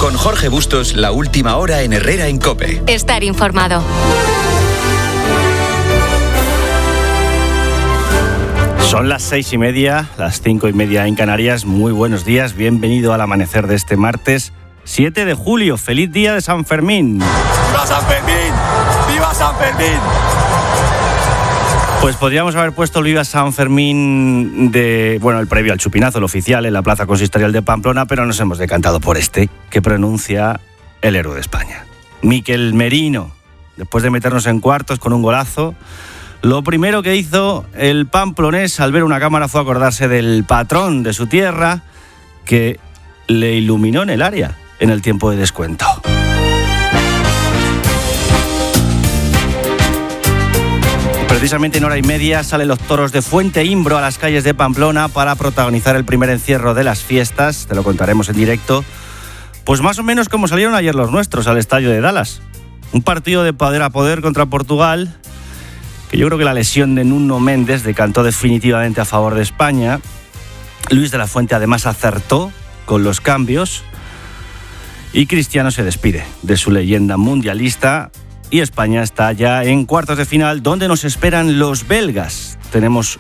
Con Jorge Bustos, la última hora en Herrera en COPE. Estar informado. Son las 6:30, las 5:30 en Canarias. Muy buenos días, bienvenido al amanecer de este martes 7 de julio. ¡Feliz día de San Fermín! ¡Viva San Fermín! ¡Viva San Fermín! Pues podríamos haber puesto el Viva San Fermín el previo al chupinazo, el oficial, en la Plaza Consistorial de Pamplona, pero nos hemos decantado por este, que pronuncia el héroe de España, Miquel Merino. Después de meternos en cuartos con un golazo, lo primero que hizo el pamplonés al ver una cámara fue acordarse del patrón de su tierra, que le iluminó en el área en el tiempo de descuento. Precisamente en hora y media salen los toros de Fuente Imbro a las calles de Pamplona para protagonizar el primer encierro de las fiestas. Te lo contaremos en directo. Pues más o menos como salieron ayer los nuestros al estadio de Dallas. Un partido de poder a poder contra Portugal, que yo creo que la lesión de Nuno Méndez decantó definitivamente a favor de España. Luis de la Fuente además acertó con los cambios. Y Cristiano se despide de su leyenda mundialista. Y España está ya en cuartos de final, donde nos esperan los belgas. Tenemos